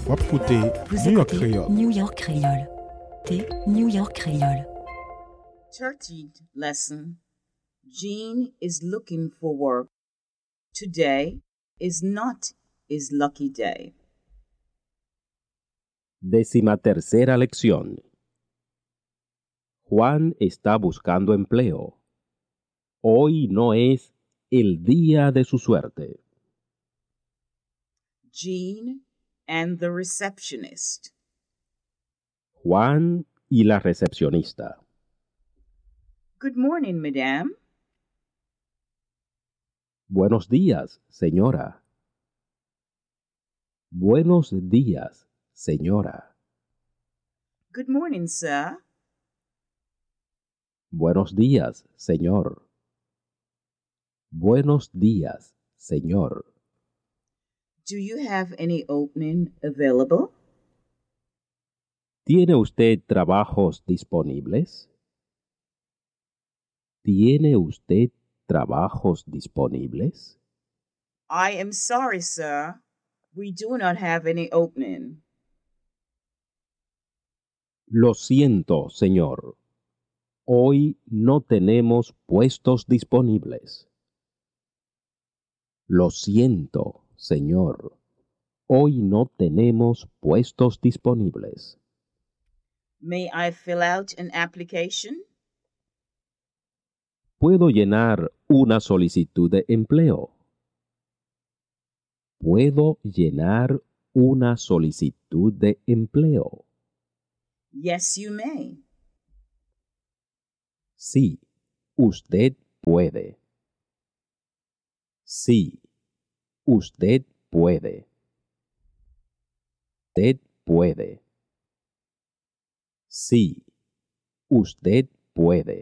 Wap koute Vous New York écoutez Creole. New York Creole. T New York Creole. 13th lesson. Jean is looking for work. Today is not his lucky day. 13ª lección. Juan está buscando empleo. Hoy no es el día de su suerte. Jean and the receptionist. Juan y la recepcionista. Good morning, madame. Buenos días, señora. Buenos días, señora. Good morning, sir. Buenos días, señor. Buenos días, señor. Do you have any opening available? ¿Tiene usted trabajos disponibles? ¿Tiene usted trabajos disponibles? I am sorry, sir. We do not have any opening. Lo siento, señor. Hoy no tenemos puestos disponibles. Lo siento, señor. Hoy no tenemos puestos disponibles. May I fill out an application? ¿Puedo llenar una solicitud de empleo? ¿Puedo llenar una solicitud de empleo? Yes, you may. Sí, usted puede. Sí, usted puede. Usted puede. Sí, usted puede.